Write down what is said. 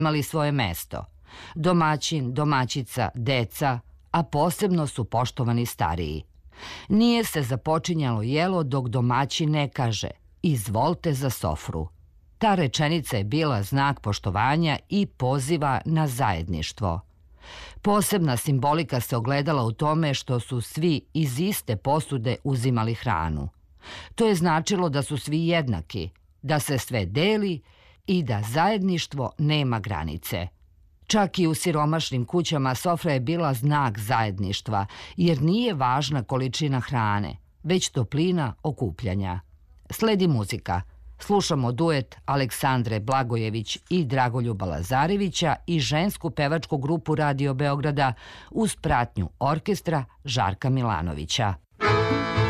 imali svoje mesto. Domaćin, domaćica, deca, a posebno su poštovani stariji. Nije se započinjalo jelo dok domaćin ne kaže "Izvolite za sofru". Ta rečenica je bila znak poštovanja i poziva na zajedništvo. Posebna simbolika se ogledala u tome što su svi iz iste posude uzimali hranu. To je značilo da su svi jednaki, da se sve deli i da zajedništvo nema granice. Čak i u siromašnim kućama sofra je bila znak zajedništva, jer nije važna količina hrane, već toplina okupljanja. Sledi muzika. Slušamo duet Aleksandre Blagojević i Dragoljuba Lazarevića i žensku pevačku grupu Radio Beograda uz pratnju orkestra Žarka Milanovića.